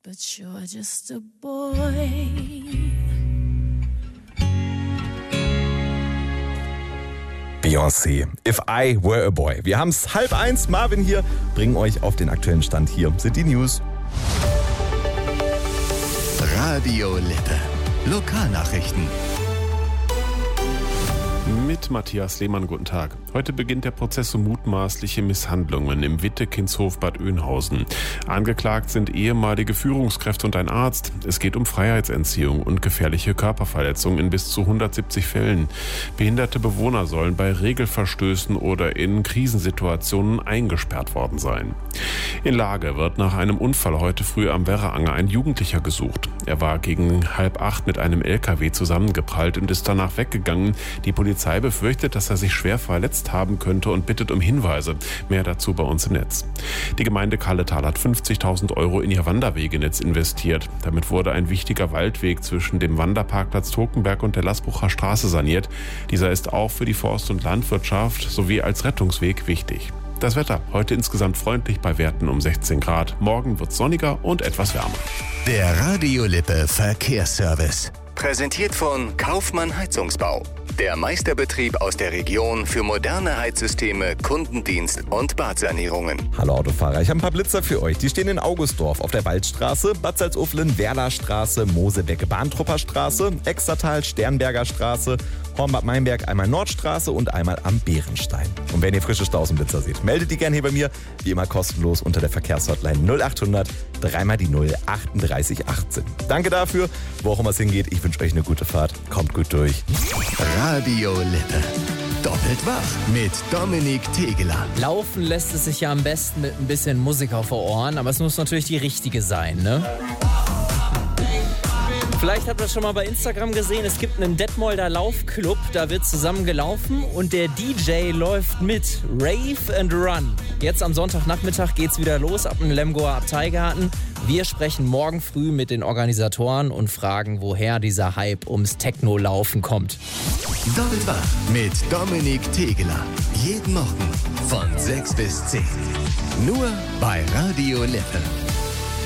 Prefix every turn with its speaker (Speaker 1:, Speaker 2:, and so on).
Speaker 1: but you're just a boy.
Speaker 2: Beyoncé, If I Were a Boy. Wir haben's 12:30, Marvin hier, bringen euch auf den aktuellen Stand. Hier sind die News.
Speaker 3: Radio Lippe. Lokalnachrichten.
Speaker 4: Mit Matthias Lehmann, guten Tag. Heute beginnt der Prozess um mutmaßliche Misshandlungen im Wittekindshof Bad Oeynhausen. Angeklagt sind ehemalige Führungskräfte und ein Arzt. Es geht um Freiheitsentziehung und gefährliche Körperverletzung in bis zu 170 Fällen. Behinderte Bewohner sollen bei Regelverstößen oder in Krisensituationen eingesperrt worden sein. In Lage wird nach einem Unfall heute früh am Werraanger ein Jugendlicher gesucht. Er war gegen 7:30 mit einem LKW zusammengeprallt und ist danach weggegangen. Die Polizei befürchtet, dass er sich schwer verletzt haben könnte und bittet um Hinweise. Mehr dazu bei uns im Netz. Die Gemeinde Kalletal hat 50.000 € in ihr Wanderwegenetz investiert. Damit wurde ein wichtiger Waldweg zwischen dem Wanderparkplatz Tokenberg und der Laßbrucher Straße saniert. Dieser ist auch für die Forst- und Landwirtschaft sowie als Rettungsweg wichtig. Das Wetter heute insgesamt freundlich bei Werten um 16 Grad. Morgen wird es sonniger und etwas wärmer.
Speaker 3: Der Radio Lippe Verkehrsservice. Präsentiert von Kaufmann Heizungsbau. Der Meisterbetrieb aus der Region für moderne Heizsysteme, Kundendienst und Badsanierungen.
Speaker 2: Hallo Autofahrer, ich habe ein paar Blitzer für euch. Die stehen in Augustdorf auf der Waldstraße, Bad Salzuflen, Werlerstraße, Mosebecke, Bahntrupper Straße, Extertal, Sternberger Straße, Hornbad Meinberg, einmal Nordstraße und einmal am Bärenstein. Und wenn ihr frische Stausenblitzer seht, meldet die gerne hier bei mir, wie immer kostenlos unter der Verkehrshotline 0800 3 die 0 38 18. Danke dafür, wo auch immer es hingeht. Ich wünsche euch eine gute Fahrt. Kommt gut durch.
Speaker 3: Radio Lippe. Doppelt wach mit Dominik Tegeler.
Speaker 5: Laufen lässt es sich ja am besten mit ein bisschen Musik auf den Ohren, aber es muss natürlich die richtige sein, ne? Vielleicht habt ihr das schon mal bei Instagram gesehen, es gibt einen Detmolder Laufclub, da wird zusammen gelaufen und der DJ läuft mit. Rave and Run. Jetzt am Sonntagnachmittag geht's wieder los ab dem Lemgoer Abteigarten. Wir sprechen morgen früh mit den Organisatoren und fragen, woher dieser Hype ums Techno-Laufen kommt.
Speaker 3: Doppelt wach mit Dominik Tegeler. Jeden Morgen von 6 bis 10. Nur bei Radio Lippe.